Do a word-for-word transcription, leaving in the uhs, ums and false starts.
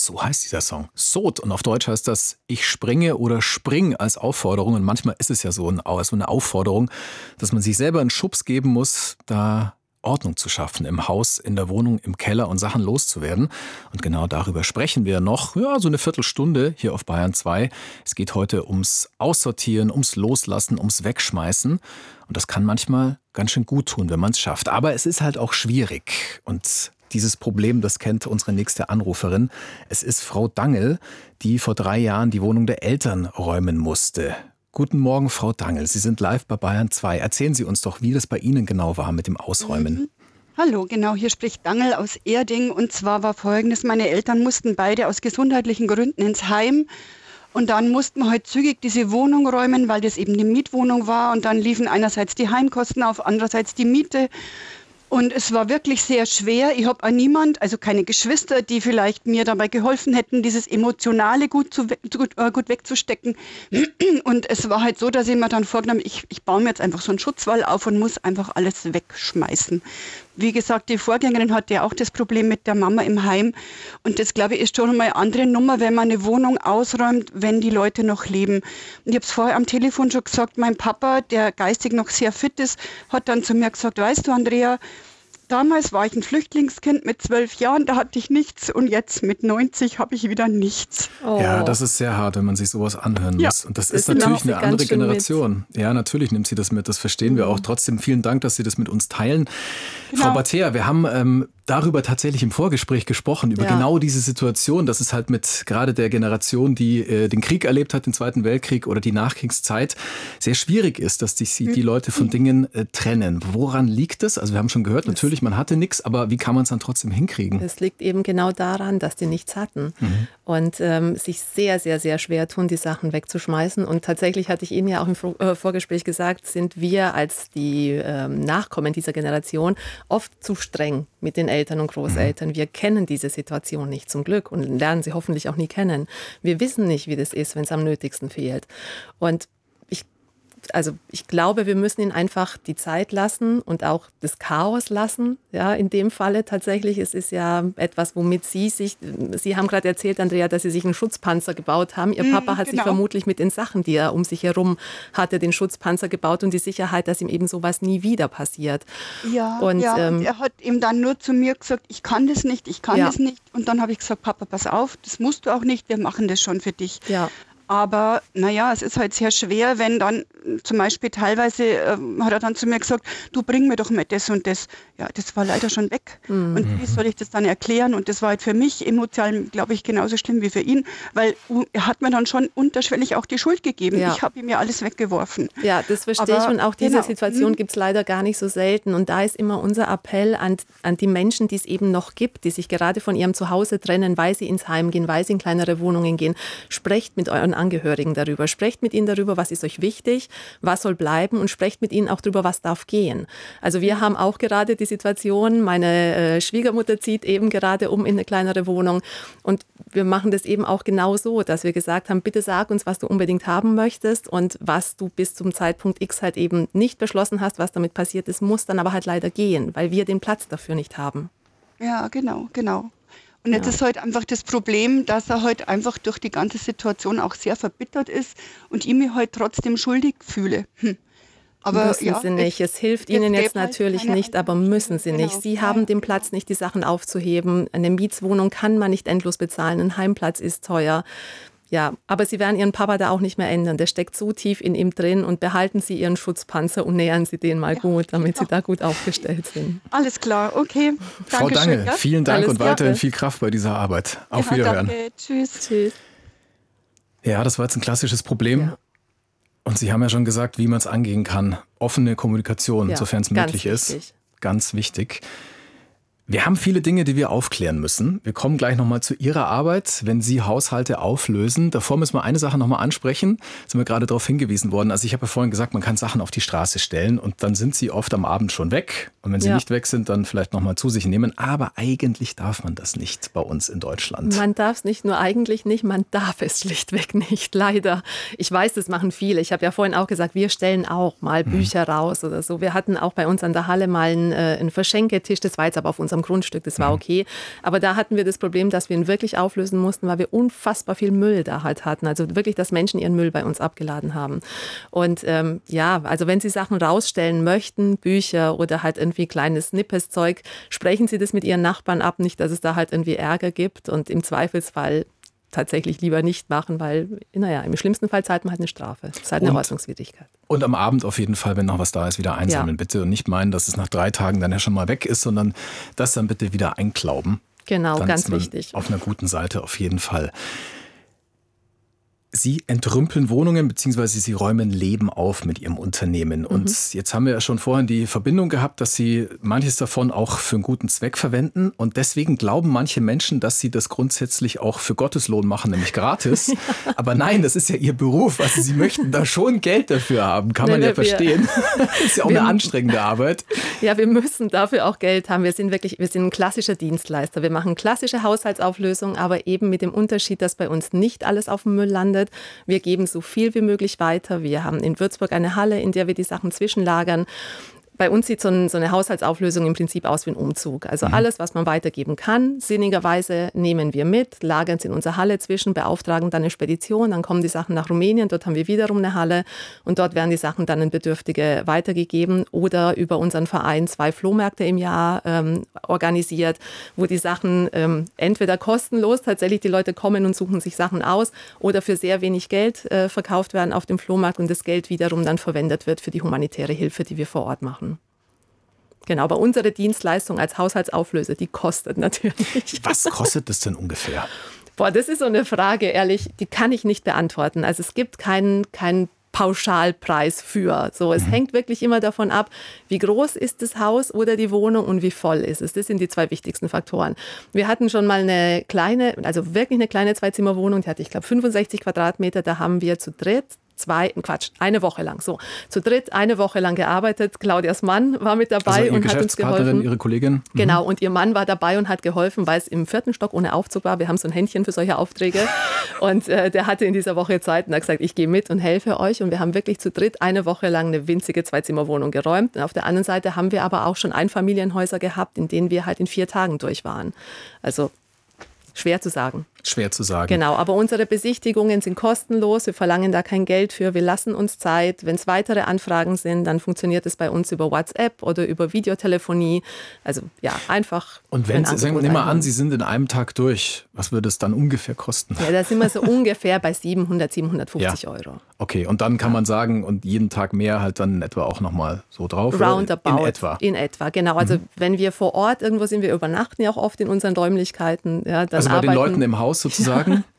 So heißt dieser Song. Sod. Und auf Deutsch heißt das Ich springe oder spring als Aufforderung. Und manchmal ist es ja so eine Aufforderung, dass man sich selber einen Schubs geben muss, da Ordnung zu schaffen im Haus, in der Wohnung, im Keller und Sachen loszuwerden. Und genau darüber sprechen wir noch, ja, so eine Viertelstunde hier auf Bayern zwei. Es geht heute ums Aussortieren, ums Loslassen, ums Wegschmeißen. Und das kann manchmal ganz schön gut tun, wenn man es schafft. Aber es ist halt auch schwierig. Und dieses Problem, das kennt unsere nächste Anruferin. Es ist Frau Dangel, die vor drei Jahren die Wohnung der Eltern räumen musste. Guten Morgen, Frau Dangel. Sie sind live bei Bayern zwei. Erzählen Sie uns doch, wie das bei Ihnen genau war mit dem Ausräumen. Mhm. Hallo, genau, hier spricht Dangel aus Erding. Und zwar war Folgendes, meine Eltern mussten beide aus gesundheitlichen Gründen ins Heim. Und dann mussten wir halt zügig diese Wohnung räumen, weil das eben eine Mietwohnung war. Und dann liefen einerseits die Heimkosten auf, andererseits die Miete. Und es war wirklich sehr schwer. Ich habe auch niemand, also keine Geschwister, die vielleicht mir dabei geholfen hätten, dieses Emotionale gut, zu, gut, äh, gut wegzustecken. Und es war halt so, dass ich mir dann vorgenommen, ich, ich baue mir jetzt einfach so einen Schutzwall auf und muss einfach alles wegschmeißen. Wie gesagt, die Vorgängerin hatte ja auch das Problem mit der Mama im Heim. Und das, glaube ich, ist schon mal eine andere Nummer, wenn man eine Wohnung ausräumt, wenn die Leute noch leben. Und ich habe es vorher am Telefon schon gesagt, mein Papa, der geistig noch sehr fit ist, hat dann zu mir gesagt, weißt du, Andrea, damals war ich ein Flüchtlingskind mit zwölf Jahren, da hatte ich nichts und jetzt mit neunzig habe ich wieder nichts. Oh. Ja, das ist sehr hart, wenn man sich sowas anhören ja. muss. Und das, das ist natürlich eine andere Generation. Mit. Ja, natürlich nimmt sie das mit, das verstehen mhm. wir auch. Trotzdem vielen Dank, dass Sie das mit uns teilen. Genau. Frau Batea, wir haben ähm, darüber tatsächlich im Vorgespräch gesprochen, über ja. genau diese Situation, dass es halt mit gerade der Generation, die äh, den Krieg erlebt hat, den Zweiten Weltkrieg oder die Nachkriegszeit, sehr schwierig ist, dass sich die, die Leute von Dingen äh, trennen. Woran liegt das? Also wir haben schon gehört, das natürlich, man hatte nichts, aber wie kann man es dann trotzdem hinkriegen? Es liegt eben genau daran, dass die nichts hatten mhm. und ähm, sich sehr, sehr, sehr schwer tun, die Sachen wegzuschmeißen. Und tatsächlich hatte ich Ihnen ja auch im Vor- äh, Vorgespräch gesagt, sind wir als die ähm, Nachkommen dieser Generation oft zu streng mit den Eltern und Großeltern. Wir kennen diese Situation nicht, zum Glück, und lernen sie hoffentlich auch nie kennen. Wir wissen nicht, wie das ist, wenn es am nötigsten fehlt. Und ich Also ich glaube, wir müssen ihnen einfach die Zeit lassen und auch das Chaos lassen. Ja, in dem Falle tatsächlich, es ist ja etwas, womit Sie sich, Sie haben gerade erzählt, Andrea, dass Sie sich einen Schutzpanzer gebaut haben. Ihr Papa hat genau. sich vermutlich mit den Sachen, die er um sich herum hatte, den Schutzpanzer gebaut und die Sicherheit, dass ihm eben sowas nie wieder passiert. Ja, und, ja, ähm, und er hat ihm dann nur zu mir gesagt, ich kann das nicht, ich kann ja. das nicht. Und dann habe ich gesagt, Papa, pass auf, das musst du auch nicht, wir machen das schon für dich. Ja. Aber naja, es ist halt sehr schwer, wenn dann zum Beispiel teilweise äh, hat er dann zu mir gesagt, du bring mir doch mal das und das. Ja, das war leider schon weg. Mhm. Und wie soll ich das dann erklären? Und das war halt für mich emotional, glaube ich, genauso schlimm wie für ihn, weil uh, er hat mir dann schon unterschwellig auch die Schuld gegeben. Ja. Ich habe ihm ja alles weggeworfen. Ja, das verstehe Aber, ich. Und auch diese genau. Situation mhm. gibt es leider gar nicht so selten. Und da ist immer unser Appell an, an die Menschen, die es eben noch gibt, die sich gerade von ihrem Zuhause trennen, weil sie ins Heim gehen, weil sie in kleinere Wohnungen gehen. Sprecht mit euren Angehörigen darüber. Sprecht mit ihnen darüber, was ist euch wichtig, was soll bleiben, und sprecht mit ihnen auch darüber, was darf gehen. Also wir haben auch gerade die Situation, meine äh, Schwiegermutter zieht eben gerade um in eine kleinere Wohnung, und wir machen das eben auch genau so, dass wir gesagt haben, bitte sag uns, was du unbedingt haben möchtest und was du bis zum Zeitpunkt X halt eben nicht beschlossen hast, was damit passiert ist, muss dann aber halt leider gehen, weil wir den Platz dafür nicht haben. Ja, genau, genau. Und jetzt Ja. ist halt einfach das Problem, dass er halt einfach durch die ganze Situation auch sehr verbittert ist und ich mich halt trotzdem schuldig fühle. Hm. Aber müssen ja, Sie nicht. Es, es hilft Ihnen jetzt natürlich halt nicht, aber müssen Sie nicht. Genau. Sie haben den Platz nicht, die Sachen aufzuheben. Eine Mietswohnung kann man nicht endlos bezahlen. Ein Heimplatz ist teuer. Ja, aber Sie werden Ihren Papa da auch nicht mehr ändern. Der steckt so tief in ihm drin, und behalten Sie Ihren Schutzpanzer und nähern Sie den mal ja, gut, damit ja. Sie da gut aufgestellt sind. Alles klar, okay. Frau Dangel, ja? vielen Dank Alles und weiterhin Gute. viel Kraft bei dieser Arbeit. Auf ja, Wiederhören. Danke. Tschüss. Tschüss. Ja, das war jetzt ein klassisches Problem. Ja. Und Sie haben ja schon gesagt, wie man es angehen kann. Offene Kommunikation, ja, sofern es möglich ist. Wichtig. Ganz wichtig. Wir haben viele Dinge, die wir aufklären müssen. Wir kommen gleich nochmal zu Ihrer Arbeit, wenn Sie Haushalte auflösen. Davor müssen wir eine Sache nochmal ansprechen. Da sind wir gerade darauf hingewiesen worden. Also ich habe ja vorhin gesagt, man kann Sachen auf die Straße stellen und dann sind sie oft am Abend schon weg. Und wenn sie ja. nicht weg sind, dann vielleicht nochmal zu sich nehmen. Aber eigentlich darf man das nicht bei uns in Deutschland. Man darf es nicht, nur eigentlich nicht, man darf es schlichtweg nicht, leider. Ich weiß, das machen viele. Ich habe ja vorhin auch gesagt, wir stellen auch mal Bücher mhm. raus oder so. Wir hatten auch bei uns an der Halle mal einen, äh, einen Verschenketisch, das war jetzt aber auf unserem unserem Grundstück, das war okay. Aber da hatten wir das Problem, dass wir ihn wirklich auflösen mussten, weil wir unfassbar viel Müll da halt hatten. Also wirklich, dass Menschen ihren Müll bei uns abgeladen haben. Und ähm, ja, also wenn Sie Sachen rausstellen möchten, Bücher oder halt irgendwie kleines Nippes-Zeug, sprechen Sie das mit Ihren Nachbarn ab, nicht, dass es da halt irgendwie Ärger gibt und im Zweifelsfall tatsächlich lieber nicht machen, weil, naja, im schlimmsten Fall zahlt man halt eine Strafe. Das ist halt eine Und, Ordnungswidrigkeit. Und am Abend auf jeden Fall, wenn noch was da ist, wieder einsammeln, ja. bitte. Und nicht meinen, dass es nach drei Tagen dann ja schon mal weg ist, sondern das dann bitte wieder einklauben. Genau, dann ganz ist man wichtig. Auf einer guten Seite auf jeden Fall. Sie entrümpeln Wohnungen bzw. Sie räumen Leben auf mit Ihrem Unternehmen. Und mhm. jetzt haben wir ja schon vorhin die Verbindung gehabt, dass Sie manches davon auch für einen guten Zweck verwenden. Und deswegen glauben manche Menschen, dass Sie das grundsätzlich auch für Gotteslohn machen, nämlich gratis. Ja. Aber nein, das ist ja Ihr Beruf. Also Sie möchten da schon Geld dafür haben, kann man nein, ja verstehen. Das ist ja auch wir, eine anstrengende Arbeit. Ja, wir müssen dafür auch Geld haben. Wir sind wirklich, wir sind ein klassischer Dienstleister. Wir machen klassische Haushaltsauflösung, aber eben mit dem Unterschied, dass bei uns nicht alles auf dem Müll landet. Wir geben so viel wie möglich weiter. Wir haben in Würzburg eine Halle, in der wir die Sachen zwischenlagern. Bei uns sieht so, ein, so eine Haushaltsauflösung im Prinzip aus wie ein Umzug. Also mhm. alles, was man weitergeben kann, sinnigerweise nehmen wir mit, lagern es in unsere Halle zwischen, beauftragen dann eine Spedition, dann kommen die Sachen nach Rumänien, dort haben wir wiederum eine Halle und dort werden die Sachen dann an Bedürftige weitergegeben oder über unseren Verein zwei Flohmärkte im Jahr ähm, organisiert, wo die Sachen ähm, entweder kostenlos, tatsächlich die Leute kommen und suchen sich Sachen aus oder für sehr wenig Geld äh, verkauft werden auf dem Flohmarkt und das Geld wiederum dann verwendet wird für die humanitäre Hilfe, die wir vor Ort machen. Genau, aber unsere Dienstleistung als Haushaltsauflöser, die kostet natürlich. Was kostet das denn ungefähr? Boah, das ist so eine Frage, ehrlich, die kann ich nicht beantworten. Also es gibt keinen, keinen Pauschalpreis für. So, es mhm. hängt wirklich immer davon ab, wie groß ist das Haus oder die Wohnung und wie voll ist es. Das sind die zwei wichtigsten Faktoren. Wir hatten schon mal eine kleine, also wirklich eine kleine Zwei-Zimmer-Wohnung, die hatte, ich glaube, fünfundsechzig Quadratmeter. Da haben wir zu dritt Zwei, Quatsch, eine Woche lang, so, zu dritt eine Woche lang gearbeitet. Claudias Mann war mit dabei also und hat uns geholfen. Ihre Kollegin? Mhm. Genau, und ihr Mann war dabei und hat geholfen, weil es im vierten Stock ohne Aufzug war. Wir haben so ein Händchen für solche Aufträge und äh, der hatte in dieser Woche Zeit und hat gesagt, ich gehe mit und helfe euch und wir haben wirklich zu dritt eine Woche lang eine winzige Zwei-Zimmer-Wohnung geräumt. Und auf der anderen Seite haben wir aber auch schon Einfamilienhäuser gehabt, in denen wir halt in vier Tagen durch waren. Also schwer zu sagen. Schwer zu sagen. Genau, aber unsere Besichtigungen sind kostenlos. Wir verlangen da kein Geld für. Wir lassen uns Zeit. Wenn es weitere Anfragen sind, dann funktioniert es bei uns über WhatsApp oder über Videotelefonie. Also ja, einfach. Und wenn Sie, sagen wir mal an, Sie sind in einem Tag durch, was würde es dann ungefähr kosten? Ja, da sind wir so ungefähr bei siebenhundert, siebenhundertfünfzig ja. Euro. Okay, und dann kann ja. man sagen, und jeden Tag mehr halt dann in etwa auch nochmal so drauf? Roundabout. In etwa? In etwa, genau. Also mhm. wenn wir vor Ort irgendwo sind, wir übernachten ja auch oft in unseren Räumlichkeiten. Ja, dann also bei den Leuten im Haus sozusagen?